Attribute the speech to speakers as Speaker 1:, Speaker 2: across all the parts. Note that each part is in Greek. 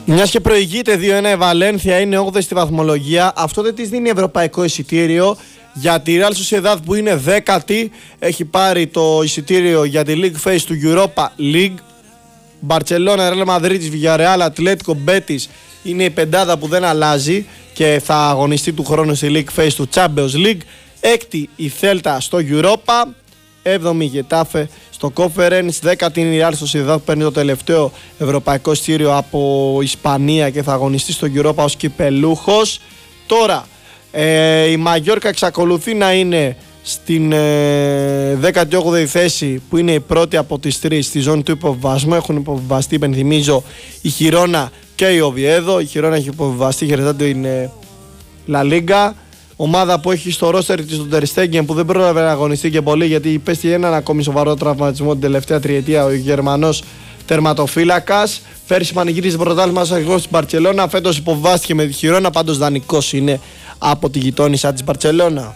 Speaker 1: Μιας και προηγείται 2-1 η Βαλένθια, είναι 8η στη βαθμολογία. Αυτό δεν της δίνει ευρωπαϊκό εισιτήριο. Για τη Real Sociedad που είναι 10η, έχει πάρει το εισιτήριο για τη League Phase του Europa League. Μπαρτσελόνα, Real Madrid, Villarreal, Ατλέτικο, Betis είναι η πεντάδα που δεν αλλάζει και θα αγωνιστεί του χρόνου στη League Phase του Champions League. 6η η Celta στο Europa, 7η η Getafe στο Conference, 10η είναι η Real Sociedad που παίρνει το τελευταίο ευρωπαϊκό εισιτήριο από Ισπανία και θα αγωνιστεί στο Europa ως κυπελούχος. Τώρα η Μαγιόρκα εξακολουθεί να είναι στην 18η θέση που είναι η πρώτη από τις τρεις στη ζώνη του υποβιβασμού. Έχουν υποβιβαστεί, υπενθυμίζω, η Χιρόνα και η Οβιέδο. Η Χιρόνα έχει υποβιβαστεί, χαιρετάτε την La Liga. Ομάδα που έχει στο ρόστερ της τον Ter Stegen που δεν πρόλαβε να αγωνιστεί και πολύ γιατί υπέστη έναν ακόμη σοβαρό τραυματισμό την τελευταία τριετία, ο Γερμανός τερματοφύλακας. Πέρσι πανηγύριζε πρωτάθλημα στην Μπαρτσελόνα, φέτος υποβιβάστηκε με τη Χιρόνα, πάντως δανεικός είναι από τη γειτόνισσα της Μπαρτσελόνα.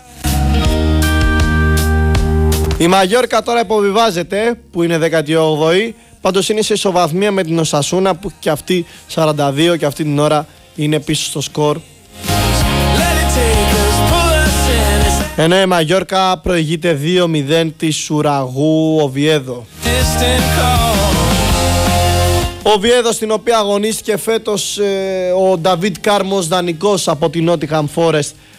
Speaker 1: Η Μαγιόρκα τώρα υποβιβάζεται που είναι 18η, πάντως είναι σε ισοβαθμία με την Οσασούνα που και αυτή 42 και αυτή την ώρα είναι πίσω στο σκορ. Ενώ η Μαγιόρκα προηγείται 2-0 της Σουραγού Οβιέδο. Ο Οβιέδο στην οποία αγωνίστηκε φέτος ο Νταβίτ Κάρμος δανεικός από την Νότιχαμ Φόρεστ